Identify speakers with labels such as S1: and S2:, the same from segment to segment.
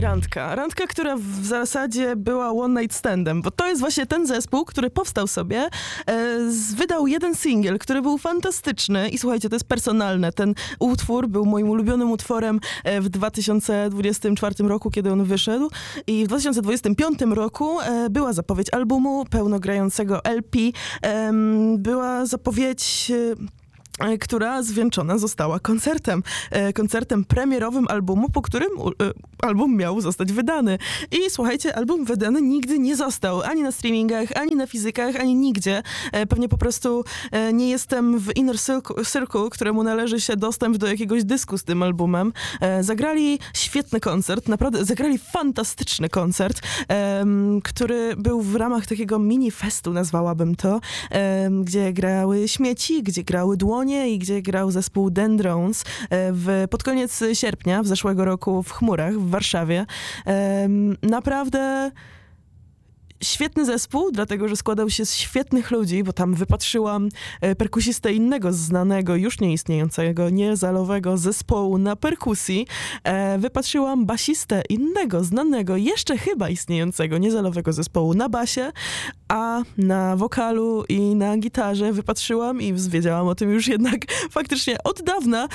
S1: randka. Randka, która w zasadzie była one night standem, bo to jest właśnie ten zespół, który powstał sobie, wydał jeden singiel, który był fantastyczny i słuchajcie, to jest personalne. Ten utwór był moim ulubionym utworem w 2024 roku, kiedy on wyszedł i w 2025 roku była zapowiedź albumu pełnogrającego LP, była zapowiedź która zwieńczona została koncertem premierowym albumu, po którym album miał zostać wydany. I słuchajcie, album wydany nigdy nie został, ani na streamingach, ani na fizykach, ani nigdzie. Pewnie po prostu nie jestem w inner circle, któremu należy się dostęp do jakiegoś dysku z tym albumem. Zagrali świetny koncert, naprawdę zagrali fantastyczny koncert, który był w ramach takiego mini-festu, nazwałabym to, gdzie grały śmieci, gdzie grały dłonie, i gdzie grał zespół Dendrons pod koniec sierpnia w zeszłego roku w Chmurach w Warszawie. Naprawdę świetny zespół, dlatego że składał się z świetnych ludzi, bo tam wypatrzyłam perkusistę innego znanego, już nieistniejącego, niezalowego zespołu na perkusji. Wypatrzyłam basistę innego, znanego, jeszcze chyba istniejącego, niezalowego zespołu na basie, a na wokalu i na gitarze wypatrzyłam i wiedziałam o tym już jednak faktycznie od dawna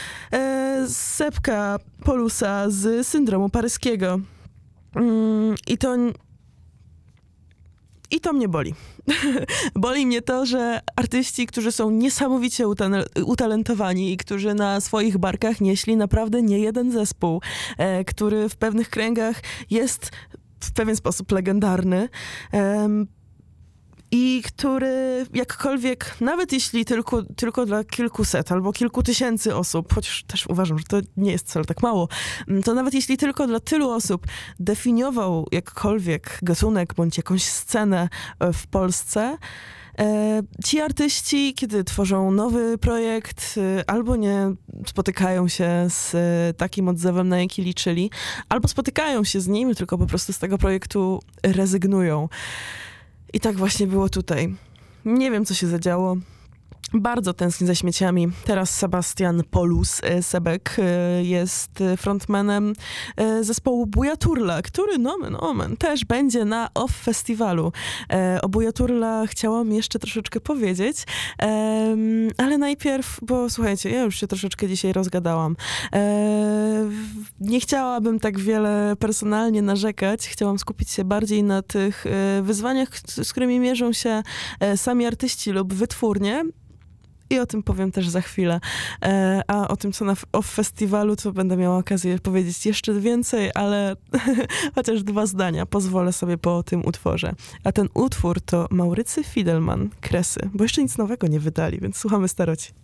S1: Sepka Polusa z Syndromu Paryskiego. I to mnie boli. Boli mnie to, że artyści, którzy są niesamowicie utalentowani i którzy na swoich barkach nieśli naprawdę nie jeden zespół, który w pewnych kręgach jest w pewien sposób legendarny, i który jakkolwiek, nawet jeśli tylko dla kilkuset albo kilku tysięcy osób, chociaż też uważam, że to nie jest wcale tak mało, to nawet jeśli tylko dla tylu osób definiował jakkolwiek gatunek bądź jakąś scenę w Polsce, ci artyści, kiedy tworzą nowy projekt, albo nie spotykają się z takim odzewem, na jaki liczyli, albo spotykają się z nim, tylko po prostu z tego projektu rezygnują. I tak właśnie było tutaj. Nie wiem, co się zadziało. Bardzo tęsknię za śmieciami. Teraz Sebastian Polus, Sebek, jest frontmanem zespołu Buja Turla, który nomen omen też będzie na OFF Festiwalu. O Buja Turla chciałam jeszcze troszeczkę powiedzieć, ale najpierw, bo słuchajcie, ja już się troszeczkę dzisiaj rozgadałam. Nie chciałabym tak wiele personalnie narzekać. Chciałam skupić się bardziej na tych wyzwaniach, z którymi mierzą się sami artyści lub wytwórnie. I o tym powiem też za chwilę. A o tym, co na OFF Festiwalu, to będę miała okazję powiedzieć jeszcze więcej, ale chociaż 2 zdania pozwolę sobie po tym utworze. A ten utwór to Maurycy Fidelman, Kresy, bo jeszcze nic nowego nie wydali, więc słuchamy staroci.